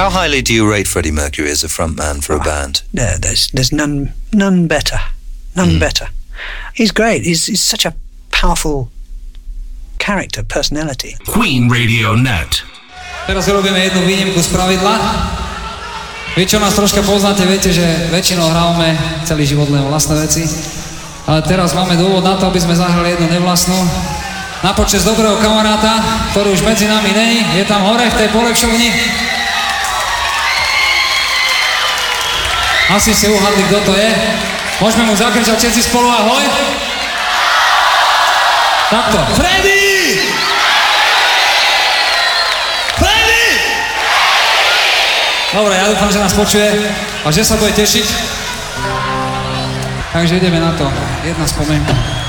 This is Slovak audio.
How highly do you rate Freddie Mercury as a frontman for a band? There's none better. None better. He's great. He's such a powerful character, personality. Queen Radio Net. Teraz robíme jednu výnimku z pravidla. Vy, čo nás troška poznáte, viete, že väčšinou hráme celý život len vlastné veci. Ale teraz máme dôvod na to, aby sme zahrali jednu nevlastnú. Na počesť dobrého kamaráta, ktorý už medzi nami není, je tam hore v tej polepšovni. Asi ste uhadli, kto to je. Môžeme mu zakričať všetci spolu ahoj. Takto. Freddy! Freddy! Dobre, ja dúfam, že nás počuje a že sa bude tešiť. Takže ideme na to. Jedna spomienka.